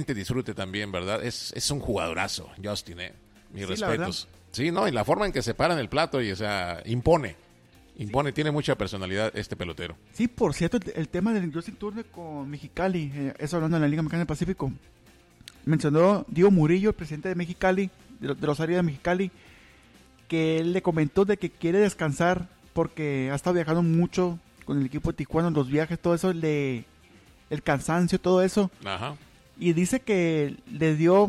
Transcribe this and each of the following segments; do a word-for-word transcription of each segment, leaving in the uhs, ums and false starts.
excelente disfrute también, ¿verdad? Es, es un jugadorazo, Justin, ¿eh? Mis sí, respetos. Sí, no, y la forma en que se para en el plato, y o sea, impone. Impone, sí. Tiene mucha personalidad este pelotero. Sí, por cierto, el, el tema del Justin Turner con Mexicali, eh, eso hablando de la Liga Mexicana del Pacífico, mencionó Diego Murillo, el presidente de Mexicali, de, de los áreas de Mexicali, que él le comentó de que quiere descansar porque ha estado viajando mucho con el equipo de Tijuana, los viajes, todo eso, le, el cansancio, todo eso. Ajá. Y dice que le dio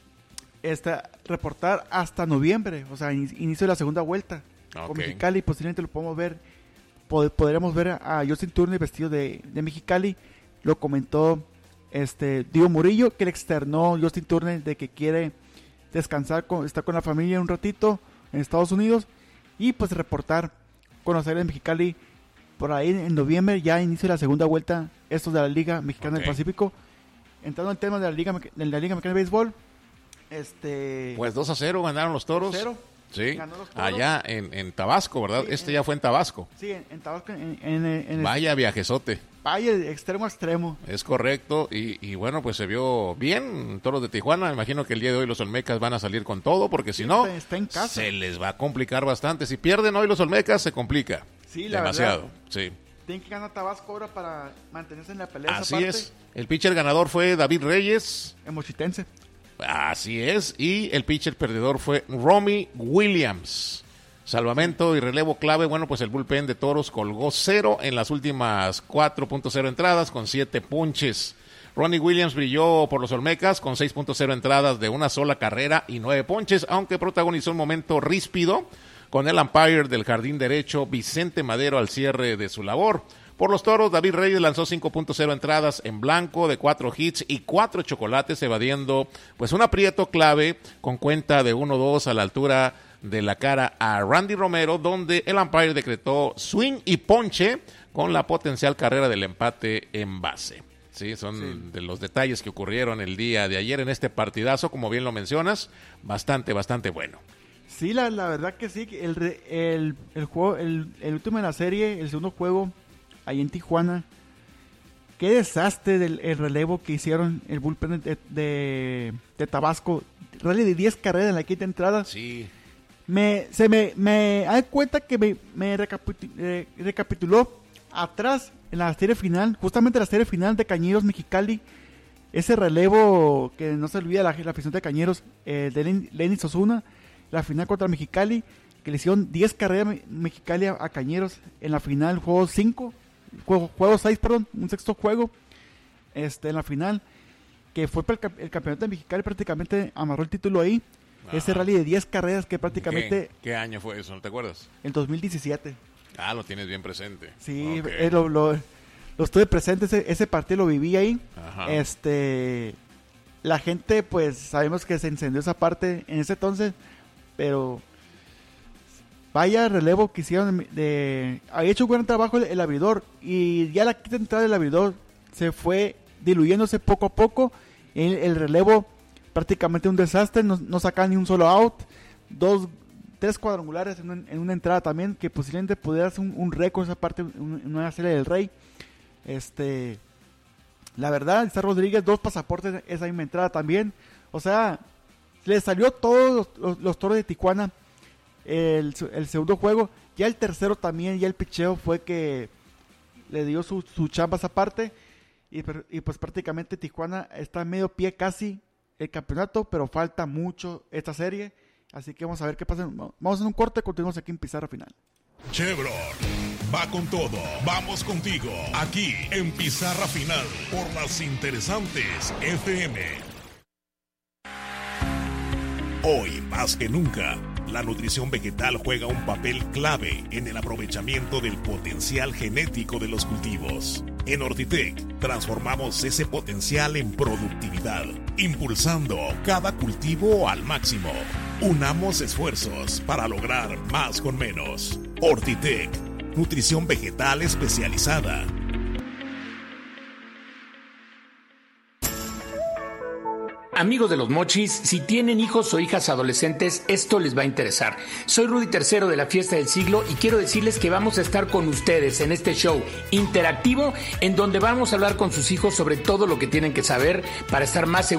esta, reportar hasta noviembre, o sea, inicio de la segunda vuelta. Okay. Con Mexicali, posiblemente lo podemos ver, pod, podremos ver a Justin Turner vestido de, de Mexicali. Lo comentó este Diego Murillo, que le externó Justin Turner de que quiere descansar, con, estar con la familia un ratito en Estados Unidos y pues reportar con los Águilas de Mexicali por ahí en noviembre, ya inicio de la segunda vuelta, estos de la Liga Mexicana okay. del Pacífico. Entrando en el tema de la Liga, de la Liga Mexicana de Béisbol, este... pues dos a cero ganaron los Toros. dos a cero. Sí, allá en, en Tabasco, ¿verdad? Sí, este en, ya fue en Tabasco. Sí, en, en Tabasco. En, en, en Vaya el, viajezote. Vaya, extremo a extremo. Es correcto, y, y bueno, pues se vio bien Toros de Tijuana. Me imagino que el día de hoy los Olmecas van a salir con todo, porque si sí, no, está en casa. Se les va a complicar bastante. Si pierden hoy los Olmecas, se complica. Sí, la demasiado. Verdad, sí. Tienen que ganar Tabasco ahora para mantenerse en la pelea. Así esa parte. Es. El pitcher ganador fue David Reyes. El mochitense. Así es, y el pitcher perdedor fue Romy Williams. Salvamento y relevo clave, bueno, pues el bullpen de Toros colgó cero en las últimas cuatro punto cero entradas con siete ponches. Ronnie Williams brilló por los Olmecas con seis punto cero entradas de una sola carrera y nueve ponches, aunque protagonizó un momento ríspido con el umpire del jardín derecho Vicente Madero al cierre de su labor. Por los Toros, David Reyes lanzó cinco punto cero entradas en blanco de cuatro hits y cuatro chocolates, evadiendo pues un aprieto clave con cuenta de uno dos a la altura de la cara a Randy Romero, donde el umpire decretó swing y ponche con la potencial carrera del empate en base. Sí, son sí. de los detalles que ocurrieron el día de ayer en este partidazo, como bien lo mencionas, bastante, bastante bueno. Sí, la, la verdad que sí, el, el, el juego, el, el último de la serie, el segundo juego, ahí en Tijuana, qué desastre del el relevo que hicieron el bullpen de, de, de Tabasco, rally de diez carreras en la quinta entrada. Sí. Me, se me, me da cuenta que me, me recapitul, eh, recapituló atrás en la serie final, justamente la serie final de Cañeros Mexicali, ese relevo que no se olvida la, la afición de Cañeros, eh, de Len, Lenis Osuna, la final contra Mexicali, que le hicieron diez carreras Mexicali a, a Cañeros en la final, juego cinco. Juego, juego seis, perdón, un sexto juego este, en la final, que fue el, el campeonato de Mexicali, prácticamente amarró el título ahí. Ajá. Ese rally de diez carreras que prácticamente... ¿Qué, ¿Qué año fue eso? ¿No te acuerdas? El dos mil diecisiete. Ah, lo tienes bien presente. Sí, okay. eh, lo, lo, lo estuve presente, ese, ese partido lo viví ahí. Ajá. Este, la gente, pues, sabemos que se encendió esa parte en ese entonces, pero... Vaya relevo que hicieron de, de había hecho un buen trabajo el, el abridor, y ya la quinta entrada del abridor se fue diluyéndose poco a poco. El, el relevo prácticamente un desastre, no, no sacaban ni un solo out, dos, tres cuadrangulares en, un, en una entrada también, que posiblemente pudiera ser un, un récord esa parte en una serie del Rey. Este, la verdad, César Rodríguez, dos pasaportes esa misma entrada también. O sea, le salió todos los, los, los Toros de Tijuana. El, el segundo juego, ya el tercero también, ya el picheo fue que le dio su, su chamba esa parte, y, y pues prácticamente Tijuana está a medio pie casi el campeonato, pero falta mucho esta serie, así que vamos a ver qué pasa. Vamos en un corte, continuamos aquí en Pizarra Final. Chevron va con todo, vamos contigo, aquí en Pizarra Final, por las interesantes F M. Hoy más que nunca, la nutrición vegetal juega un papel clave en el aprovechamiento del potencial genético de los cultivos. En Ortitec transformamos ese potencial en productividad, impulsando cada cultivo al máximo. Unamos esfuerzos para lograr más con menos. Ortitec, nutrición vegetal especializada. Amigos de los Mochis, si tienen hijos o hijas adolescentes, esto les va a interesar. Soy Rudy Tercero de la Fiesta del Siglo y quiero decirles que vamos a estar con ustedes en este show interactivo en donde vamos a hablar con sus hijos sobre todo lo que tienen que saber para estar más seguros